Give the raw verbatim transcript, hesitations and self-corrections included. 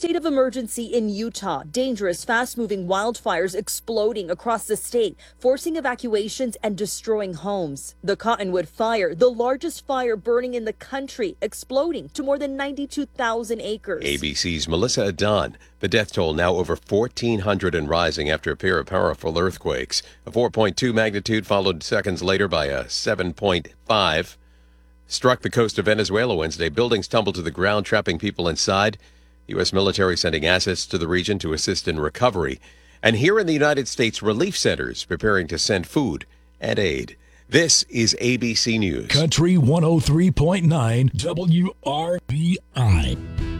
state of emergency in Utah. Dangerous, fast-moving wildfires exploding across the state, forcing evacuations and destroying homes. The Cottonwood Fire, the largest fire burning in the country, exploding to more than ninety-two thousand acres. A B C's Melissa Adon. The death toll now over fourteen hundred and rising after a pair of powerful earthquakes. A four point two magnitude followed seconds later by a seven point five. Struck the coast of Venezuela Wednesday. Buildings tumbled to the ground, trapping people inside. U S military sending assets to the region to assist in recovery. And here in the United States, relief centers preparing to send food and aid. This is A B C News. Country one oh three point nine W R B I.